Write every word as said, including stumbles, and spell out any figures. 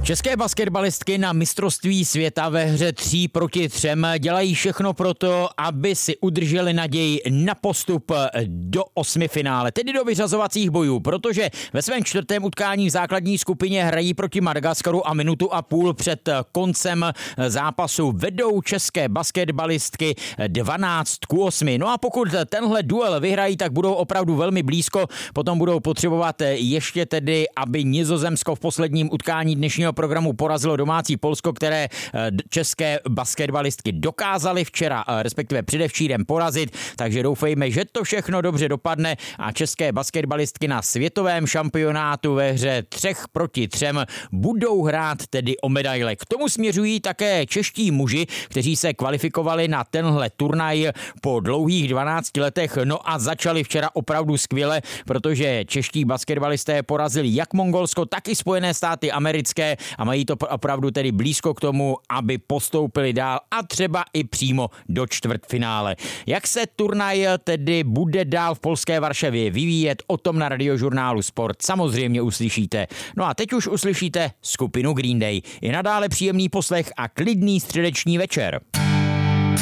České basketbalistky na mistrovství světa ve hře tří proti třem dělají všechno proto, aby si udrželi naději na postup do osmifinále, tedy do vyřazovacích bojů, protože ve svém čtvrtém utkání v základní skupině hrají proti Madagaskaru a minutu a půl před koncem zápasu vedou české basketbalistky dvanáct ku osmi. No a pokud tenhle duel vyhrají, tak budou opravdu velmi blízko, potom budou potřebovat ještě tedy, aby Nizozemsko v posledním utkání dnešního programu porazilo domácí Polsko, které české basketbalistky dokázaly včera, respektive předevčírem porazit, takže doufejme, že to všechno dobře dopadne a české basketbalistky na světovém šampionátu ve hře třech proti třem budou hrát tedy o medaile. K tomu směřují také čeští muži, kteří se kvalifikovali na tenhle turnaj po dlouhých dvanácti letech, no a začali včera opravdu skvěle, protože čeští basketbalisté porazili jak Mongolsko, tak i Spojené státy americké a mají to opravdu tedy blízko k tomu, aby postoupili dál a třeba i přímo do čtvrtfinále. Jak se turnaj tedy bude dál v polské Varšavě vyvíjet, o tom na Radiožurnálu Sport samozřejmě uslyšíte. No a teď už uslyšíte skupinu Green Day. I nadále příjemný poslech a klidný středeční večer.